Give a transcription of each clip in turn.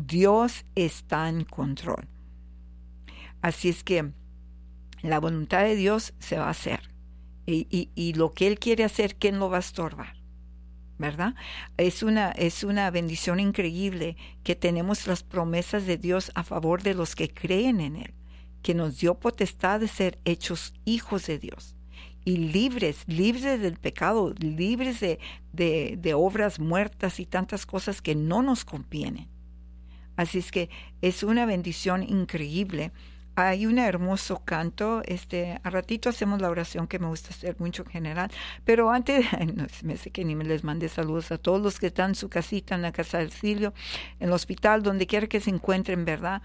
Dios está en control. Así es que la voluntad de Dios se va a hacer. Y lo que Él quiere hacer, ¿quién lo va a estorbar? ¿Verdad? Es una bendición increíble que tenemos las promesas de Dios a favor de los que creen en Él, que nos dio potestad de ser hechos hijos de Dios y libres del pecado, libres de obras muertas y tantas cosas que no nos convienen. Así es que es una bendición increíble. Hay un hermoso canto, a ratito hacemos la oración que me gusta hacer mucho en general, pero antes, no, me sé que ni me les mandé saludos a todos los que están en su casita, en la casa del Silvio, en el hospital, donde quiera que se encuentren, ¿verdad?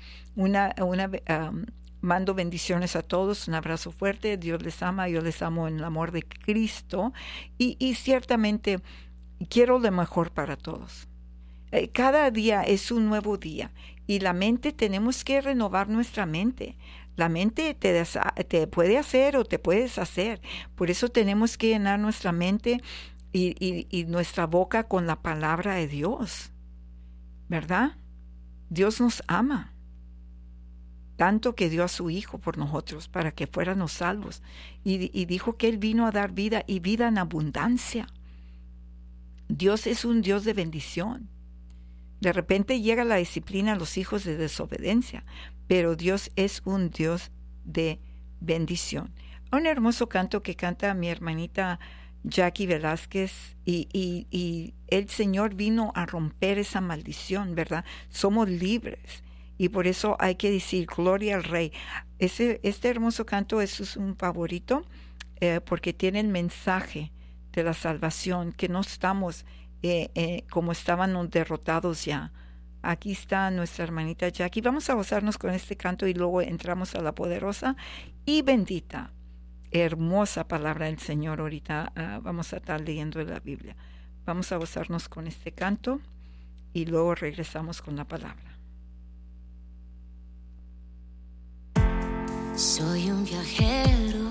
Mando bendiciones a todos, un abrazo fuerte, Dios les ama, yo les amo en el amor de Cristo, y ciertamente quiero lo mejor para todos. Cada día es un nuevo día y la mente, tenemos que renovar nuestra mente. La mente te puede hacer o te puede deshacer. Por eso tenemos que llenar nuestra mente y nuestra boca con la palabra de Dios. ¿Verdad? Dios nos ama. Tanto que dio a su Hijo por nosotros para que fuéramos salvos. Y dijo que Él vino a dar vida y vida en abundancia. Dios es un Dios de bendición. De repente llega la disciplina a los hijos de desobediencia, pero Dios es un Dios de bendición. Un hermoso canto que canta mi hermanita Jackie Velázquez y el Señor vino a romper esa maldición, ¿verdad? Somos libres y por eso hay que decir gloria al Rey. Este hermoso canto es un favorito porque tiene el mensaje de la salvación, que no estamos como estaban derrotados ya. Aquí está nuestra hermanita Jackie. Vamos a gozarnos con este canto y luego entramos a la poderosa y bendita, hermosa palabra del Señor. Ahorita vamos a estar leyendo la Biblia. Vamos a gozarnos con este canto y luego regresamos con la palabra. Soy un viajero